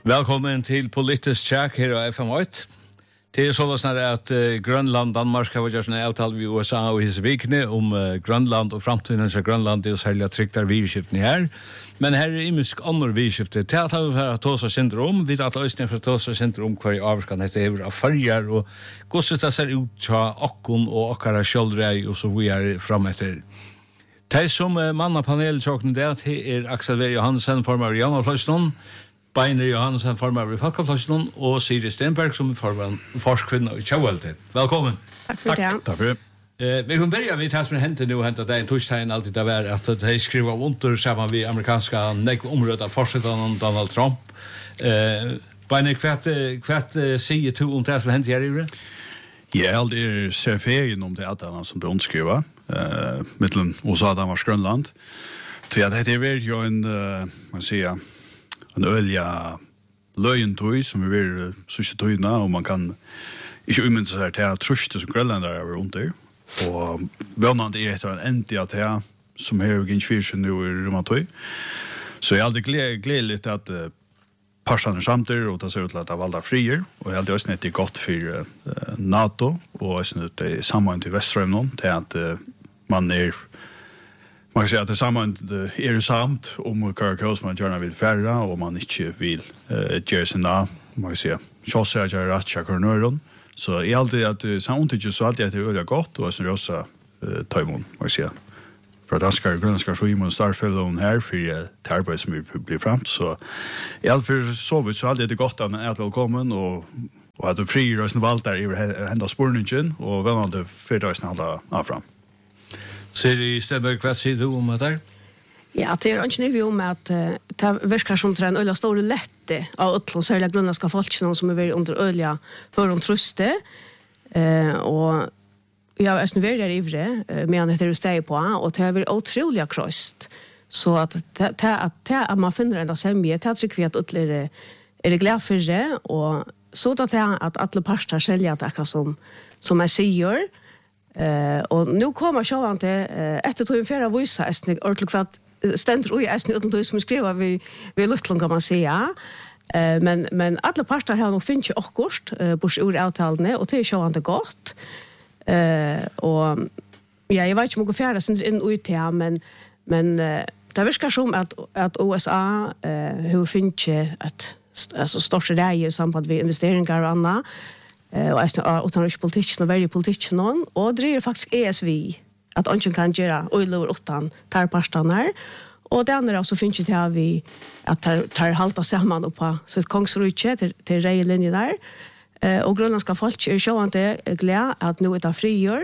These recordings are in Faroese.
Välkommen till Politisk Check här på FM8. Det är så att Grönland, Danmark har gjort en avtal med USA och Hisvikne om Grönland och framtiden för Grönland och sälja tryckta virskiften här. Men här är imisk andra virskifter. Det har vi att ta sig syndrom. Vi har lösningen för att ta sig syndrom kvar i avskan heter över av färger och gossest det ser ut så akkon och akkara sköldrej och så vi är framåt. Det som mannapanel saknar det är Axel V. Johansen, formar Janalflöjsson, Beiner Johansen, formar Folkaflöjsson och Siri Stenberg som formar forskvinna i Tjaueltet. Välkommen. Tack för det. Tack för det. Vi kan börja med det som hänt nu, hänt att det är en torsdagen alltid det var att de skriver under samman vid amerikanska områden fortsättaren Donald Trump. Beiner, kvart säger du om det som hänt här i det? Jag aldrig ser fegen om det att han som det underskriva mellan USA och Danmark Grönland. För att det är ju en man säger en ölja löjentoj som vi vill sista tøyna och man kan inte umynda sig till att trusta som grönländare är runt där. Och vånande är det en äntiga till som har gynfyrsen nu i Romatoj. Så jag är alltid glädligt att parsaner samtidigt och det ser ut att det valda frier och helt ösnet är det gott för NATO och ösnet det är samman till Västströmnon till att man kan säga att det samman är samt om Karakos man gärna vill färra och man inte vill göra sina man kan säga tjossa göra ratchakornöron så är alltid att samtidigt så alltid att det är väldigt gott och sen rosa tajmon man kan säga för att Askar grönska sjömon starfällon här för arbete som blir fram så i alla fall så alltid det gott att är välkommen och att det fri rösten valt där i hända spårningen och vänande för det snälla fram. Siri Stenberg, vad säger du om det? Ja, det är inte nivå om att det verkar som en öliga stor lätte av utland särskilt grönländska folken som är under öliga för de truste och jag är snöver där ivre medan det är steg på och det är väl otroliga krost så att man finner en sämje det tycker vi att utläre är det glad för det och så att alla parter säljer det som jag säger och nu kommer självante efter tog en fjärde visa ästning ordentligt för att ständer och ästning utan som skriver vi luttlån kan man säga men alla parter har nog finns ju akkurst bors ur avtalene och det är självante gott och ja, jag vet inte om jag fjärde sen in ut här men det verkar som att USA hur finns att alltså största det i samband med investeringar och annat och utanriks politiken och väldigt politiken och det är faktiskt ESV att ingen kan göra oilor utan tar parstanar och det andra så finns det här vi att tar halta samman och på så ett kongsrike till rejlinjen där och grönländska folk är så inte glada att nu är det friår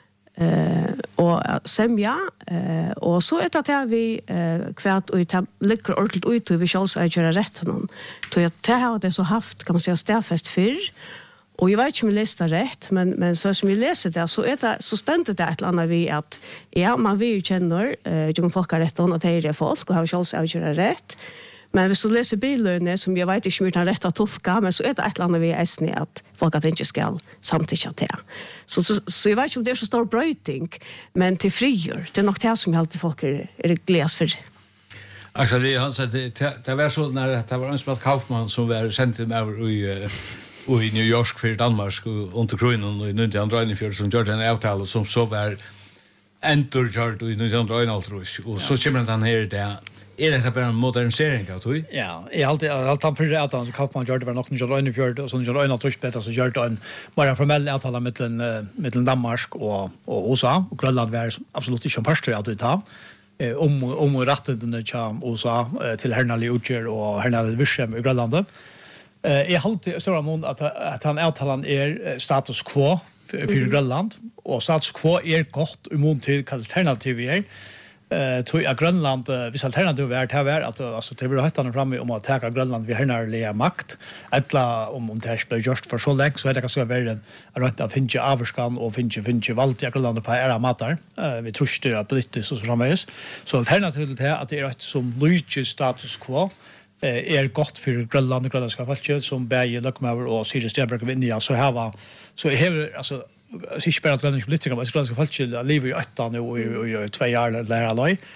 och semja och så är det här vi kvart och det ligger ordentligt ut och vi ska också göra rätt någon så att det har det så haft kan man säga stäfest för och jag vet inte om jag läste rätt, men så som jag läser det så är det så ständigt det ett annat vi att ja, man vill känner att folk har rätt att det är folk och har själv att göra rätt. Men hvis du läser billöne som jag vet inte om jag rätt att tolka, men så är det ett annat vi är att folk att inte ska samtidigt det. Så jag vet inte om det är så stor bröjting, men till friår, det är nog det som alltid folk är gläds för. Axel, han sa det var så när det var Ansbart Kaufmann som var centrum över i New York för Danmark och under kronan och i 1994 som gjorde en avtal som så var entergjort i 1991 och så kommer han här där. Är det bara en modernisering av det? Ja, jag alltid för att han så Kaufmann gjorde var nog 1991 och så 1991 så gjorde en bara formell avtal mellan Danmark och USA och Grönland var absolut inte en pastor att ta. Om rätten till USA till Hernali Utger och Hernali Virsem i Grönland. Jag har alltid stora mån att han avtalan är status quo för Grönland och status quo är gott imot till alternativ tror jag Grönland vis alternativ är det här att alltså det vill höra fram om att ta Grönland vid hernarliga makt alla om det blir just för så länge så är det kanske värre att att finna avskan och finna valt i Grönland på era matar vi tror att politiskt och så framvis så alternativet till att det är ett som lyckas status quo är gott för Grönland och grönländska folk som bäger Lökmaver och Siri Stenberg vinner så här var så här alltså sig spelat grönländska politiker men grönländska folk lever ju åtta nu i 2 år lära loj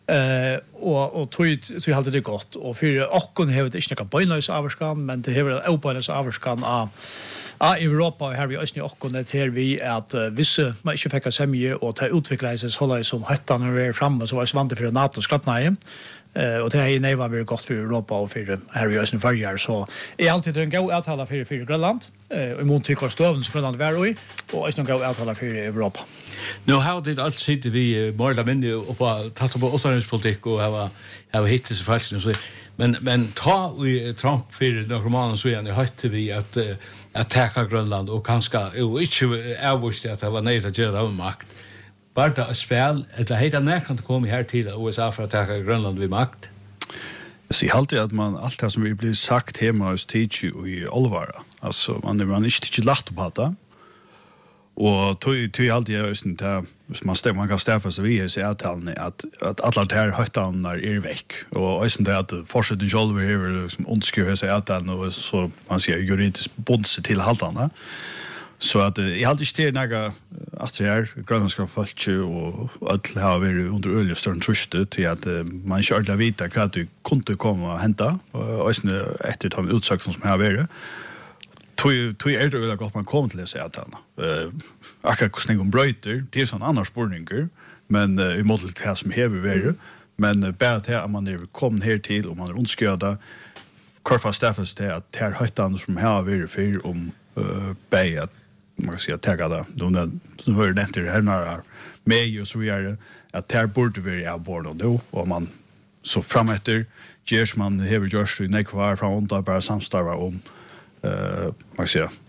Och så hade det gått och för och har det inte några bönlösa avskan men det har öppnats avskan av Europa och här vi östni och det här vi att vissa man inte fick semje och ta utveckla sig så hålla som höttan när vi är framme så var det svant för NATO skratnaje och det är nej var vi gott för Europa och för här vi östni förjar så är alltid en god avtala för Grönland och mot tycker stöven som Grönland var i och är en god avtala för Europa. Nu har det allt sitter vi mer eller mindre och på tatt på återhållspolitik och har hittills falskt så men ta vi Trump för några månader så igen hade vi att attacka Grönland och kanske och inte avvisste att det var nej att göra det makt. Bara det spel det heter när kan det komma här till USA för att attacka Grönland vid makt. Så jag alltid att man allt det som vi blir sagt hemma hos teach och i allvar. Alltså man är inte lagt på det. Och tog alltid jag just inte man kan stäffa sig vid sig att alla de här höjtarna är väck och just det att fortsätter själva över liksom underskriva sig att och så man säger juridiskt bonds till haltarna. Så att jag alltid styr några att det är grönländska folk och alla har varit under öljestörn truste till att man inte ordentligt vita vad det kunde komma och hända och efter de utsökningar som har varit. Tog är det gott man kom till att säga att han akkurat snägg om bröter det är sån annars spårningar men i mål till som hever varit men bara att man är kom här till och man är ondskjöda korfa staffas till att här höjtan som har varit för om bäg att man kan säga tagga det de som hör det inte här när med och så vidare att här borde vi av bord då och man så framåter görs man hever görs i nekvar från bara samstarva om man säger